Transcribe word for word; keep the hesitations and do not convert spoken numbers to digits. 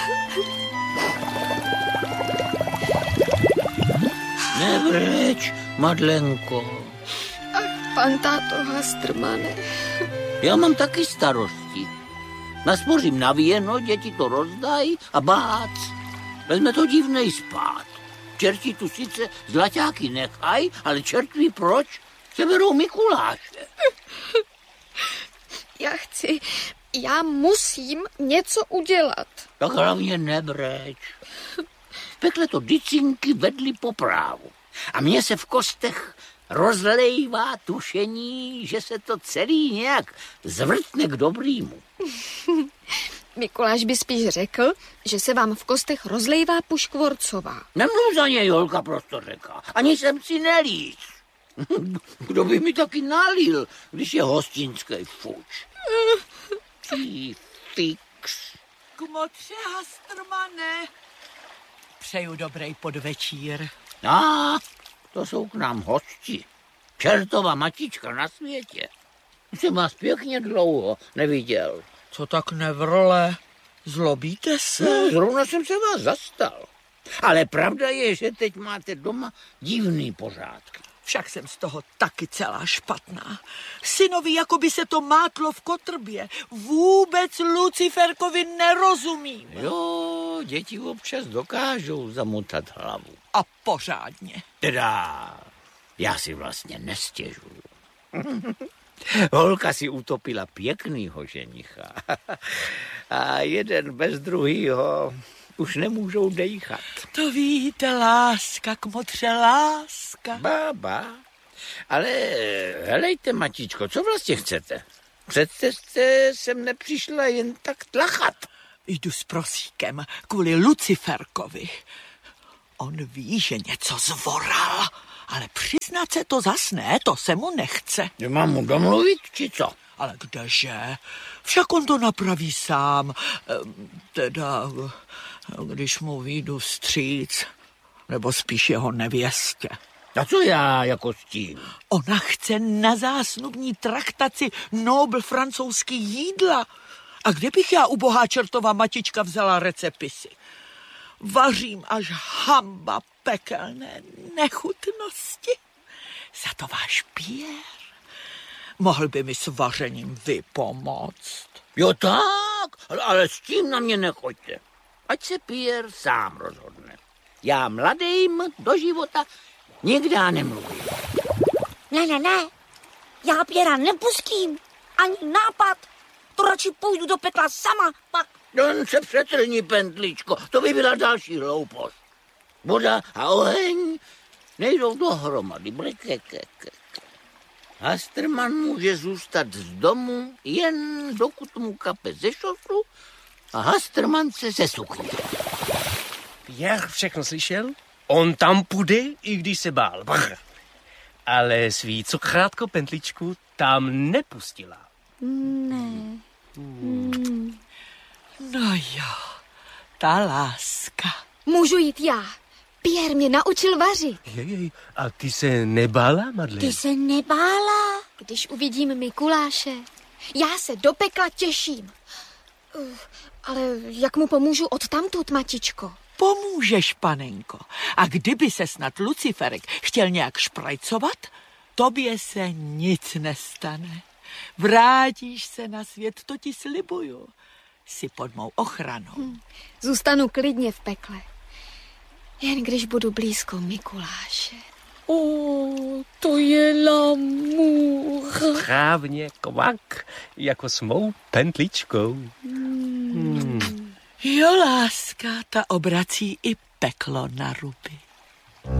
Nebreč, Madlenko. Ach, pan táto Hastrmane. Já mám taky starosti. Naspořím na víno, děti to rozdají a bác. Vezme to divnej spát. Čerti tu sice zlaťáky nechaj, ale čert ví proč. Seberou Mikuláše. Já chci, já musím něco udělat. Tak hlavně nebreč. V pekle to dycinky vedly po právu. A mně se v kostech rozlejvá tušení, že se to celý nějak zvrtne k dobrýmu. Mikuláš by spíš řekl, že se vám v kostech rozlejvá puškvorcová. Nemluv za něj, holka prosto řekla. Ani jsem si nelíz. Kdo by mi taky nalil, když je hostinský fuč. Ty fix. Kmotře Hastrmane, přeju dobrý podvečír. A to jsou k nám hosti. Čertová matička na světě. Jsem vás pěkně dlouho neviděl. Co tak nevrle? Zlobíte se? No, zrovna jsem se vás zastal. Ale pravda je, že teď máte doma divný pořádky. Však jsem z toho taky celá špatná. Synovi jako by se to mátlo v kotrbě. Vůbec Luciferkovi nerozumím. Jo, děti občas dokážou zamotat hlavu. A pořádně. Teda, já si vlastně nestěžuju. Holka si utopila pěknýho ženicha. A jeden bez druhýho už nemůžou dejchat. To víte, láska, kmotře, láska. Bába, ale helejte, matičko, co vlastně chcete? Přece jste sem nepřišla jen tak tlachat. Jdu s prosíkem kvůli Luciferkovi. On ví, že něco zvoral, ale přiznat se to zas ne, to se mu nechce. Mám mu domluvit, či co? Ale kdeže? Však on to napraví sám. Teda, když mu vyjdu vstříc, nebo spíš jeho nevěstě. A co já jako s tím? Ona chce na zásnubní traktaci Nobel francouzský jídla. A kde bych já, ubohá čertová matička, vzala recepisy? Vařím až hamba pekelné nechutnosti. Za to váš Pierre mohl by mi s vařením vypomoct. Jo tak, ale s tím na mě nechoďte. Ať se Pierre sám rozhodne. Já mladým do života nikdy nemluvím. Ne, ne, ne, já Pierra nepustím. Ani nápad. To radši půjdu do pekla sama, pak... Jen se přetrhni, pendličko, to by byla další hloupost. Voda a oheň nejdou dohromady. Hastrman může zůstat z domu, jen dokud mu kape ze šosu a Hastrman se zesukne. Pierre všechno slyšel? On tam půjde, i když se bál. Brr. Ale svý cukrátko pendličku tam nepustila. Ne. Hmm. No jo, ta láska. Můžu jít já. Pierre mě naučil vařit. Jej, a ty se nebála, Madeleine? Ty se nebála? Když uvidím Mikuláše, já se do pekla těším. Uh, ale jak mu pomůžu odtamtud, matičko? Pomůžeš, panenko. A kdyby se snad Luciferek chtěl nějak šprajcovat, tobě se nic nestane. Vrátíš se na svět, to ti slibuju. Jsi pod mou ochranou. Hmm. Zůstanu klidně v pekle. Jen když budu blízko Mikuláše. O, to je l'amour. Správně kvak, jako s mou pendličkou. Hmm. Hmm. Jo, láska, ta obrací i peklo na ruby.